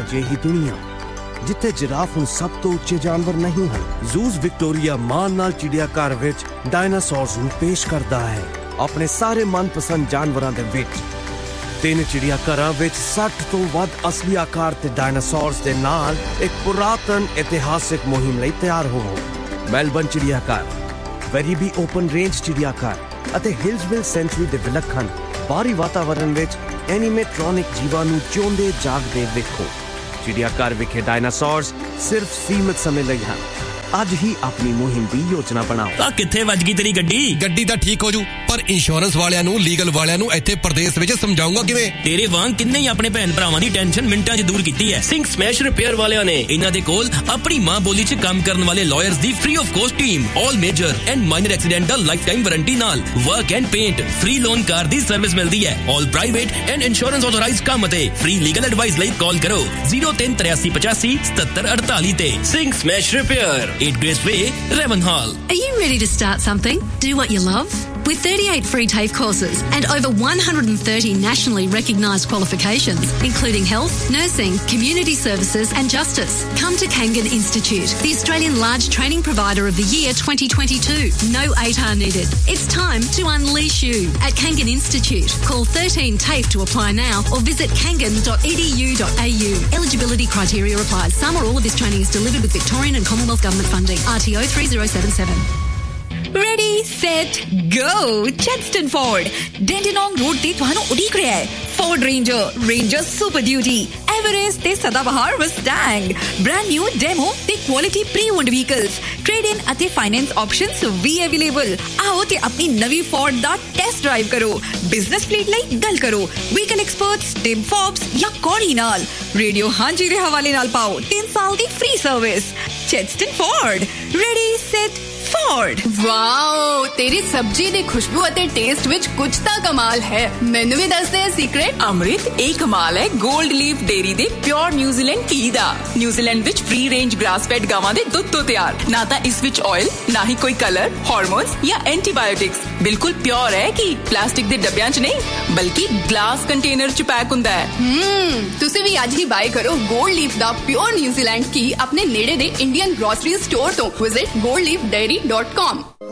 ਅਜਿਹੀ ਦੁਨੀਆ ਜਿੱਥੇ ਜਿਰਾਫ ਹੁਣ ਸਭ ਤੋਂ ਉੱਚੇ ਜਾਨਵਰ ਨਹੀਂ ਹਨ। ਜ਼ੂਜ਼ ਵਿਕਟੋਰੀਆ ਮਾਨ ਨਾਲ ਚਿੜੀਆਘਰ ਵਿੱਚ ਡਾਇਨਾਸੌਰਸ ਨੂੰ ਪੇਸ਼ ਕਰਦਾ ਹੈ। ਆਪਣੇ ਸਾਰੇ ਮਨਪਸੰਦ ਜਾਨਵਰਾਂ ਦੇ ਵਿੱਚ 3 ਚਿੜੀਆਘਰਾਂ ਵਿੱਚ 60 ਤੋਂ ਵੱਧ ਅਸਲੀ ਆਕਾਰ ਤੇ ਡਾਇਨਾਸੌਰਸ ਦੇ ਨਾਲ ਇੱਕ ਪੁਰਾਤਨ ਇਤਿਹਾਸਿਕ ਮੁਹਿੰਮ ਲਈ ਤਿਆਰ ਹੋਵੋ। ਮੈਲਬਨ ਚਿੜੀਆਘਰ, ਵੈਰੀਬੀ ਓਪਨ ਰੇਂਜ ਚਿੜੀਆਘਰ ਅਤੇ ਹਿਲਸਵਿਲ ਸੈਂਚੁਰੀ ਦੇ ਵਿਲੱਖਣ ਬਾਹਰੀ ਵਾਤਾਵਰਣ ਵਿੱਚ ਐਨੀਮੇਟ੍ਰੋਨਿਕ ਜੀਵਾਂ ਨੂੰ ਜਿਉਂਦੇ ਜਾਗਦੇ ਵੇਖੋ। ਚਿੜੀਆਘਰ ਵਿਖੇ ਡਾਇਨਾਸੌਰਸ ਸਿਰਫ ਸੀਮਿਤ ਸਮੇਂ ਲਈ ਹਨ। ਅੱਜ ਹੀ ਆਪਣੀ ਮੁਹਿੰਮ ਦੀ ਯੋਜਨਾ ਬਣਾਓ। ਆ ਕਿੱਥੇ ਵੱਜ ਗਈ ਤੇਰੀ ਗੱਡੀ? ਗੱਡੀ ਤਾਂ ਠੀਕ ਹੋ ਜੂ, ਪਰ ਇੰਸ਼ੋਰੈਂਸ ਵਾਲਿਆਂ ਨੂੰ, ਲੀਗਲ ਵਾਲਿਆਂ ਨੂੰ ਇੱਥੇ ਪ੍ਰਦੇਸ਼ ਵਿੱਚ ਸਮਝਾਉਂਗਾ ਕਿਵੇਂ? ਤੇਰੇ ਵਾਂਗ ਕਿੰਨੇ ਹੀ ਆਪਣੇ ਭੈਣ ਭਰਾਵਾਂ ਦੀ ਟੈਨਸ਼ਨ ਮਿੰਟਾਂ 'ਚ ਦੂਰ ਕੀਤੀ ਹੈ। ਸਿੰਘ ਸਮੈਸ਼ ਰਿਪੇਅਰ ਵਾਲਿਆਂ ਨੇ ਇਹਨਾਂ ਦੇ ਕੋਲ ਆਪਣੀ ਮਾਂ ਬੋਲੀ 'ਚ ਕੰਮ ਕਰਨ ਵਾਲੇ lawyers the free of cost team, all major and minor accidental life time warranty ਨਾਲ work and paint, free loan car the service ਮਿਲਦੀ ਹੈ। ਆਲ ਪ੍ਰਾਈਵੇਟ ਐਂਡ ਇੰਸ਼ੋਰੈਂਸ ਆਥੋਰਾਈਜ਼ਡ ਕੰਮ ਅਤੇ ਫ੍ਰੀ ਲੀਗਲ ਐਡਵਾਈਸ ਲਈ ਕਾਲ ਕਰੋ 0383857748 ਤੇ। Singh smash repair, 8 Grace Way, Ravenhall. Are you ready to start something? Do what you love? With 38 free TAFE courses and over 130 nationally recognised qualifications, including health, nursing, community services and justice, come to Kangan Institute, the Australian large training provider of the year 2022. No ATAR needed. It's time to unleash you at Kangan Institute. Call 13 TAFE to apply now or visit kangan.edu.au. Eligibility criteria applies. Some or all of this training is delivered with Victorian and Commonwealth Government funding. RTO 3077. Ready, set, go! Chadstone Ford, Dandenong Road ਤੇ ਤੁਹਾਨੂੰ ਉਡੀਕ ਰਿਹਾ ਹੈ। Ford Ranger, Ranger Super Duty, Everest ਤੇ ਸਦਾਬਹਾਰ Mustang, brand new demo ਤੇ quality pre-owned vehicles, trade-in ਅਤੇ finance options ਵੀ available। ਆਓ ਤੇ ਆਪਣੀ ਨਵੀਂ Ford ਦਾ ਟੈਸਟ ਡਰਾਈਵ ਕਰੋ। ਬਿਜ਼ਨਸ ਫਲੀਟ ਲਈ ਗੱਲ ਕਰੋ ਵਹੀਕਲ ਐਕਸਪਰਟਸ ਟਿਮ ਫੋਬਸ ਜਾਂ ਕੋਰੀ ਨਾਲ। ਰੇਡੀਓ ਹਾਂਜੀ ਦੇ ਹਵਾਲੇ ਨਾਲ ਪਾਓ 3 ਸਾਲ ਦੀ free service. Chadstone Ford, ready, set, Ford। Wow, ਤੇਰੀ ਸਬਜ਼ੀ ਦੀ ਖੁਸ਼ਬੂ ਅਤੇ ਟੇਸਟ ਵਿੱਚ ਕੁਝ ਤਾਂ ਕਮਾਲ ਹੈ। ਮੈਨੂੰ ਵੀ ਦੱਸ ਦੇ ਸੀਕ੍ਰੇਟ। ਅੰਮ੍ਰਿਤ, ਇਹ ਕਮਾਲ ਹੈ ਗੋਲਡ ਲੀਫ ਡੇਅਰੀ ਦੇ ਪਿਓਰ ਨਿਊਜ਼ੀਲੈਂਡ ਘੀ ਦਾ। ਨਿਊਜ਼ੀਲੈਂਡ ਵਿੱਚ ਫ੍ਰੀ ਰੇਂਜ ਗ੍ਰਾਸ ਫੈਡ ਗਾਵਾਂ ਦੇ ਦੁੱਧ ਤੋਂ ਤਿਆਰ। ਨਾ ਤਾਂ ਇਸ ਵਿੱਚ ਆਇਲ, ਨਾ ਹੀ ਕੋਈ ਕਲਰ, ਹਾਰਮੋਨਸ ਜਾਂ ਐਂਟੀਬਾਇਓਟਿਕਸ। ਬਿਲਕੁਲ ਪਿਓਰ ਹੈ ਕਿ ਪਲਾਸਟਿਕ ਦੇ ਡੱਬਿਆਂ 'ਚ ਨਹੀਂ, ਬਲਕਿ ਗਲਾਸ ਕੰਟੇਨਰ 'ਚ ਪੈਕ ਹੁੰਦਾ ਹੈ। ਤੁਸੀਂ ਵੀ ਅੱਜ ਹੀ ਬਾਏ ਕਰੋ ਗੋਲਡ ਲੀਫ ਦਾ ਪਿਓਰ ਨਿਊਜ਼ੀਲੈਂਡ ਘੀ ਆਪਣੇ ਨੇੜੇ ਦੇ ਇੰਡੀਅਨ ਗ੍ਰੋਸਰੀ ਸਟੋਰ ਤੋਂ। Visit goldleafdairy.com।